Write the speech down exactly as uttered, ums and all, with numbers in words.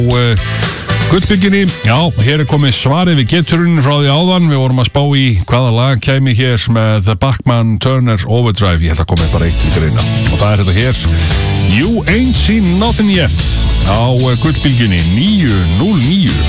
uh, Gullbygginni, já, hér er komið svarið við geturinn frá því áðan. Við vorum að spá í hvaða lag kæmi hér með The Bachman Turner Overdrive. Ég held að komið bara eitt til greina. Og það er þetta hér, You Ain't Seen Nothing Yet á Gullbygginni níu núll níu.